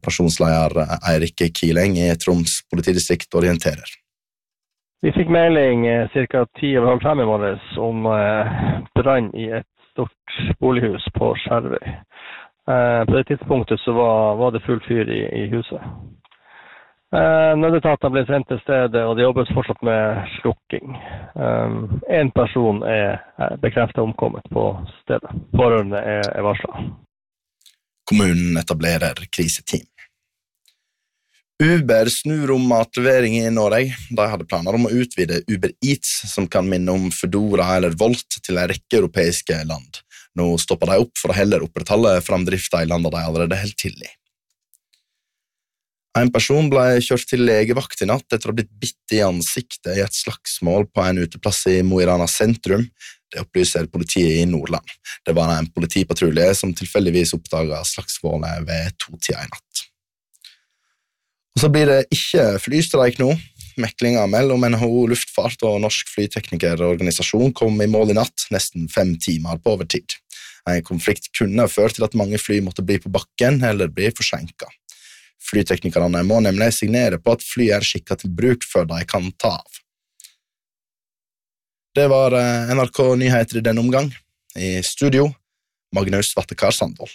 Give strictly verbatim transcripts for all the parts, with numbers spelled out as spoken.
Operasjonsleder Eirik Kileng i Troms politidistrikt orienterer. Vi fikk melding cirka ti over halv fem i morges om brann i et stort bolighus på Skjervøy. På det tidspunktet så var, var det full fyr i, i huset. Nødetaten ble sendt til stedet, og det jobbes fortsatt med slukking. En person er bekreftet omkommet på stedet. Pårørende er, er varslet. Kommunen etablerer kriseteam. Uber snur om matlevering i Norge. De hadde planer om å utvide Uber Eats, som kan minne om Foodora eller Volt, til en rekke europeiske land. Nå stopper de opp for å heller opprettholde framdriften i landet de allerede helt til i. En person ble kjørt til legevakt i natt etter å ha blitt bitt i ansiktet i et slagsmål på en uteplass i Mo i Rana sentrum. Det opplyser politiet i Nordland. Det var en politipatrulje som tilfeldigvis oppdaget slagsmålet ved to-tida i natt. Og så blir det ikke flystreik nå. Meklinga mellom N H O Luftfart og Norsk Flyteknikerorganisasjon kom i mål i natt, nesten fem timer på overtid. En konflikt kunne ført til at mange fly måtte bli på bakken eller bli forsinket. Flyteknikerne må nemlig signere på at fly er skikket til bruk før de kan ta av. Det var N R K Nyheter i denne omgang. I studio, Magnus Vattekar Sandvold.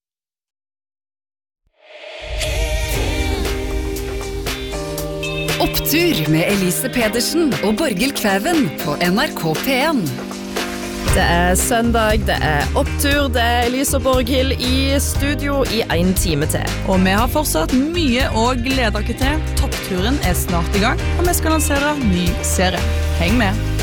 Opptur med Elise Pedersen og Borghild Kvæven på N R K P en. Det er søndag, det er opptur, det er Elise og Borghild i studio i en time til. Og vi har fortsatt mye å glede dere til. Toppturen er snart i gang, og vi skal lansere ny serie. Heng med!